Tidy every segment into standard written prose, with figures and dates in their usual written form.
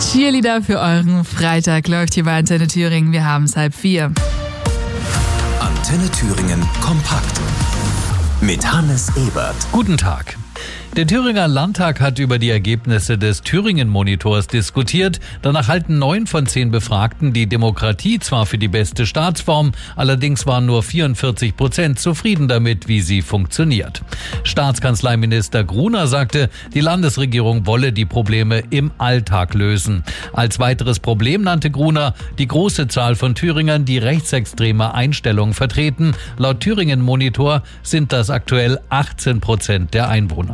Cheerleader für euren Freitag läuft hier bei Antenne Thüringen. Wir haben es 3:30. Antenne Thüringen kompakt mit Hannes Ebert. Guten Tag. Der Thüringer Landtag hat über die Ergebnisse des Thüringen-Monitors diskutiert. Danach halten 9 von 10 Befragten die Demokratie zwar für die beste Staatsform, allerdings waren nur 44% zufrieden damit, wie sie funktioniert. Staatskanzleiminister Gruner sagte, die Landesregierung wolle die Probleme im Alltag lösen. Als weiteres Problem nannte Gruner die große Zahl von Thüringern, die rechtsextreme Einstellungen vertreten. Laut Thüringen-Monitor sind das aktuell 18% der Einwohner.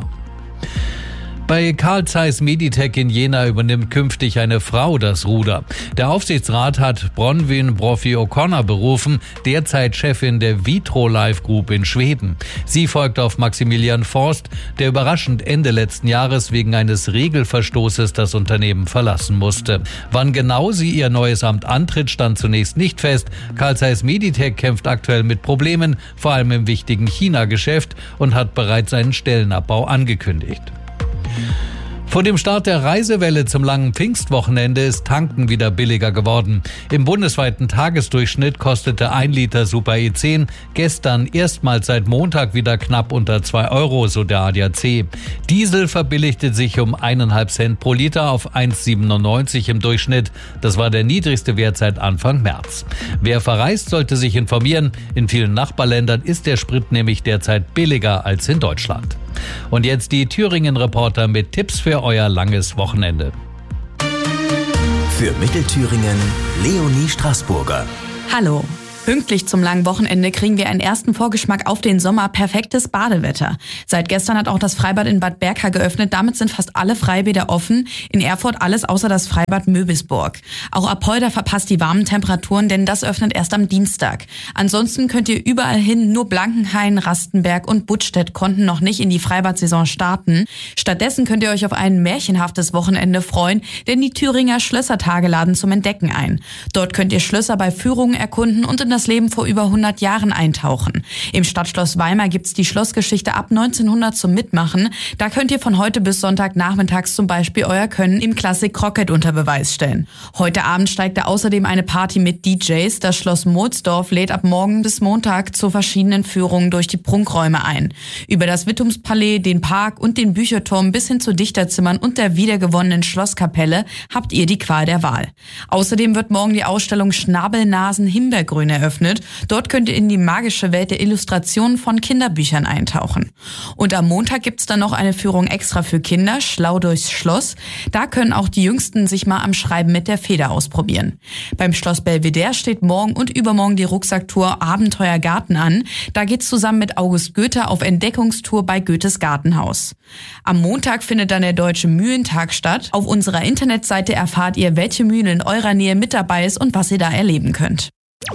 Bei Carl Zeiss Meditech in Jena übernimmt künftig eine Frau das Ruder. Der Aufsichtsrat hat Bronwyn Brophy O'Connor berufen, derzeit Chefin der Vitrolife Group in Schweden. Sie folgt auf Maximilian Forst, der überraschend Ende letzten Jahres wegen eines Regelverstoßes das Unternehmen verlassen musste. Wann genau sie ihr neues Amt antritt, stand zunächst nicht fest. Carl Zeiss Meditech kämpft aktuell mit Problemen, vor allem im wichtigen China-Geschäft, und hat bereits einen Stellenabbau angekündigt. Vor dem Start der Reisewelle zum langen Pfingstwochenende ist Tanken wieder billiger geworden. Im bundesweiten Tagesdurchschnitt kostete 1 Liter Super E10 gestern erstmals seit Montag wieder knapp unter 2 Euro, so der ADAC. Diesel verbilligte sich um 1,5 Cent pro Liter auf 1,97 im Durchschnitt. Das war der niedrigste Wert seit Anfang März. Wer verreist, sollte sich informieren. In vielen Nachbarländern ist der Sprit nämlich derzeit billiger als in Deutschland. Und jetzt die Thüringen-Reporter mit Tipps für euer langes Wochenende. Für Mittelthüringen Leonie Straßburger. Hallo. Pünktlich zum langen Wochenende kriegen wir einen ersten Vorgeschmack auf den Sommer. Perfektes Badewetter. Seit gestern hat auch das Freibad in Bad Berka geöffnet. Damit sind fast alle Freibäder offen. In Erfurt alles außer das Freibad Möbisburg. Auch Apolda verpasst die warmen Temperaturen, denn das öffnet erst am Dienstag. Ansonsten könnt ihr überall hin, nur Blankenhain, Rastenberg und Buttstedt konnten noch nicht in die Freibad-Saison starten. Stattdessen könnt ihr euch auf ein märchenhaftes Wochenende freuen, denn die Thüringer Schlössertage laden zum Entdecken ein. Dort könnt ihr Schlösser bei Führungen erkunden und in das Leben vor über 100 Jahren eintauchen. Im Stadtschloss Weimar gibt's die Schlossgeschichte ab 1900 zum Mitmachen. Da könnt ihr von heute bis Sonntagnachmittags zum Beispiel euer Können im Classic Crockett unter Beweis stellen. Heute Abend steigt da außerdem eine Party mit DJs. Das Schloss Mohlsdorf lädt ab morgen bis Montag zu verschiedenen Führungen durch die Prunkräume ein. Über das Wittumspalais, den Park und den Bücherturm bis hin zu Dichterzimmern und der wiedergewonnenen Schlosskapelle habt ihr die Qual der Wahl. Außerdem wird morgen die Ausstellung Schnabelnasen-Himbeergrün eröffnet. Dort könnt ihr in die magische Welt der Illustrationen von Kinderbüchern eintauchen. Und am Montag gibt's dann noch eine Führung extra für Kinder, Schlau durchs Schloss. Da können auch die Jüngsten sich mal am Schreiben mit der Feder ausprobieren. Beim Schloss Belvedere steht morgen und übermorgen die Rucksacktour Abenteuer Garten an. Da geht's zusammen mit August Goethe auf Entdeckungstour bei Goethes Gartenhaus. Am Montag findet dann der Deutsche Mühlentag statt. Auf unserer Internetseite erfahrt ihr, welche Mühle in eurer Nähe mit dabei ist und was ihr da erleben könnt.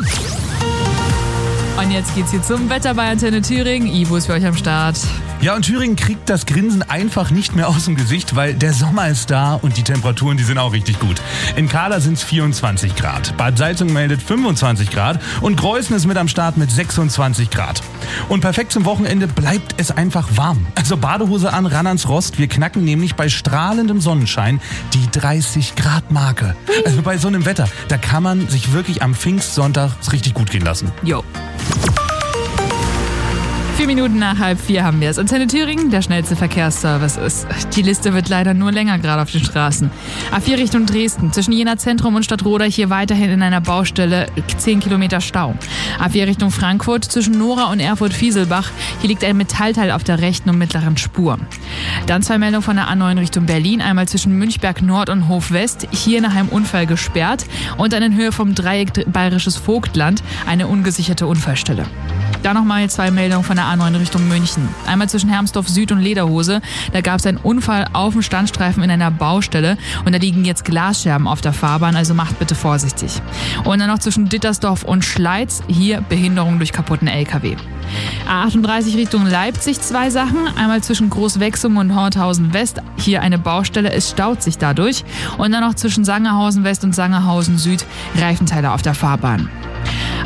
Und jetzt geht's hier zum Wetter bei Antenne Thüringen. Ivo ist für euch am Start. Ja, und Thüringen kriegt das Grinsen einfach nicht mehr aus dem Gesicht, weil der Sommer ist da und die Temperaturen, die sind auch richtig gut. In Kahler sind es 24 Grad, Bad Salzung meldet 25 Grad und Greußen ist mit am Start mit 26 Grad. Und perfekt zum Wochenende bleibt es einfach warm. Also Badehose an, ran ans Rost. Wir knacken nämlich bei strahlendem Sonnenschein die 30 Grad Marke. Also bei so einem Wetter, da kann man sich wirklich am Pfingstsonntag richtig gut gehen lassen. Jo. 4 Minuten nach 3:30 haben wir es. Antenne Thüringen, der schnellste Verkehrsservice ist. Die Liste wird leider nur länger gerade auf den Straßen. A4 Richtung Dresden, zwischen Jena Zentrum und Stadtroda hier weiterhin in einer Baustelle 10 Kilometer Stau. A4 Richtung Frankfurt, zwischen Nora und Erfurt-Fieselbach, hier liegt ein Metallteil auf der rechten und mittleren Spur. Dann 2 Meldungen von der A9 Richtung Berlin, einmal zwischen Münchberg Nord und Hof West, hier nach einem Unfall gesperrt und dann in Höhe vom Dreieck Bayerisches Vogtland eine ungesicherte Unfallstelle. Dann nochmal 2 Meldungen von der A9 Richtung München. Einmal zwischen Hermsdorf Süd und Lederhose. Da gab es einen Unfall auf dem Standstreifen in einer Baustelle und da liegen jetzt Glasscherben auf der Fahrbahn, also macht bitte vorsichtig. Und dann noch zwischen Dittersdorf und Schleiz, hier Behinderung durch kaputten LKW. A38 Richtung Leipzig 2 Sachen. Einmal zwischen Großwechsum und Horthausen West, hier eine Baustelle, es staut sich dadurch. Und dann noch zwischen Sangerhausen West und Sangerhausen Süd Reifenteile auf der Fahrbahn.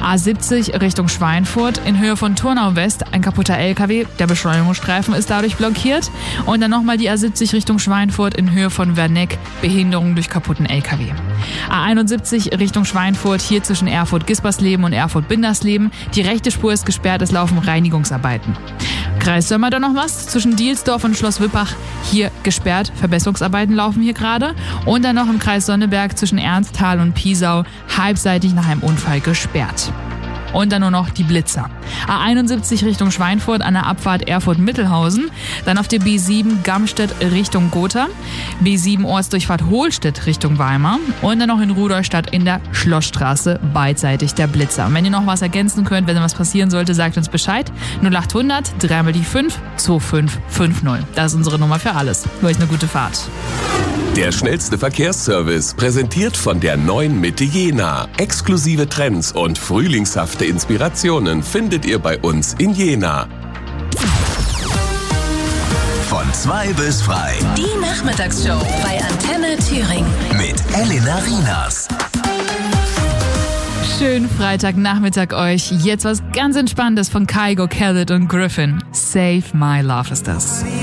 A70 Richtung Schweinfurt in Höhe von Turnau West ein kaputter LKW. Der Beschleunigungsstreifen ist dadurch blockiert. Und dann nochmal die A70 Richtung Schweinfurt in Höhe von Werneck. Behinderung durch kaputten LKW. A71 Richtung Schweinfurt, hier zwischen Erfurt-Gispersleben und Erfurt-Bindersleben. Die rechte Spur ist gesperrt, es laufen Reinigungsarbeiten. Kreis Sömmer da noch was? Zwischen Dielsdorf und Schloss Wippach, hier gesperrt. Verbesserungsarbeiten laufen hier gerade. Und dann noch im Kreis Sonneberg zwischen Ernstthal und Piesau, halbseitig nach einem Unfall gesperrt. Und dann nur noch die Blitzer. A71 Richtung Schweinfurt an der Abfahrt Erfurt-Mittelhausen. Dann auf der B7 Gamstedt Richtung Gotha. B7 Ortsdurchfahrt Hohlstedt Richtung Weimar. Und dann noch in Rudolstadt in der Schlossstraße beidseitig der Blitzer. Und wenn ihr noch was ergänzen könnt, wenn was passieren sollte, sagt uns Bescheid. 0800 3 mal die 5 2550. Das ist unsere Nummer für alles. Für euch eine gute Fahrt. Der schnellste Verkehrsservice, präsentiert von der neuen Mitte Jena. Exklusive Trends und frühlingshafte Inspirationen findet ihr bei uns in Jena. Von 2 bis frei. Die Nachmittagsshow bei Antenne Thüringen. Mit Elena Rinas. Schönen Freitagnachmittag euch. Jetzt was ganz Entspanntes von Kygo, Khaled und Griffin. Save My Love ist das.